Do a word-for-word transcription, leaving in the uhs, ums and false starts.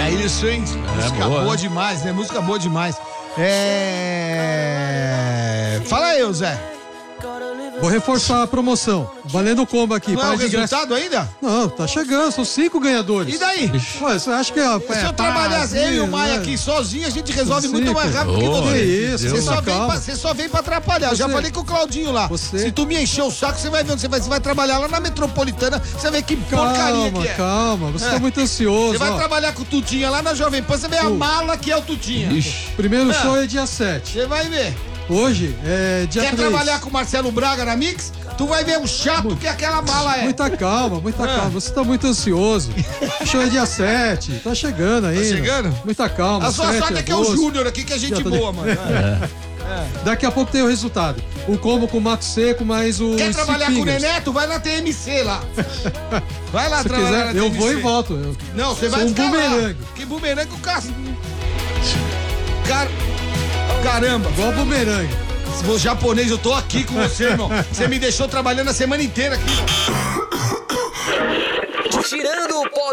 É isso, hein? É, Música boa, boa né? demais, né? Música boa demais. É... Fala aí, ô Zé. Vou reforçar a promoção. Valendo o combo aqui. Não é o Para de graça. resultado ainda? Não, tá chegando. São cinco ganhadores. E daí? Ué, você acha que é, Se eu trabalhasse, eu e o Maia aqui sozinho, a gente resolve muito Cinco. mais rápido que Oh, você. isso, Você só, Deus, vem calma. pra, você só vem pra atrapalhar. Eu já Você- falei com o Claudinho lá. Você- Se tu me encher o saco, você vai ver onde você vai. Você vai trabalhar lá na Metropolitana, você vê que porcaria Calma, que é. calma. Você É. tá muito ansioso. Você vai ó. trabalhar com o Tutinha lá na Jovem Pan, você vê a Tu- mala que é o Tutinha. Ixi. Primeiro É. show é dia sete. Você vai ver. Hoje é dia Quer três. trabalhar com o Marcelo Braga na Mix? Tu vai ver o chato que aquela mala é. Muita calma, muita É. calma. Você tá muito ansioso. O show é dia sete. Tá chegando ainda. chegando? Muita calma. A sua sete, sorte é que é o doze. Júnior aqui, que é gente Já tá- boa, mano. Daqui a pouco tem o resultado. O combo com o mato seco, mais o. Quer trabalhar com o Fingers. Neneto? Vai na T M C lá. Vai lá Se trabalhar na quiser, T eu M C. vou e volto. Eu- Não, você Sou vai um ficar lá. bumerangue. Que bumerangue o caso. Car... Caramba. Igual bumerangue. Se for japonês, eu tô aqui com você, irmão. Você me deixou trabalhando a semana inteira aqui. Tirando o pó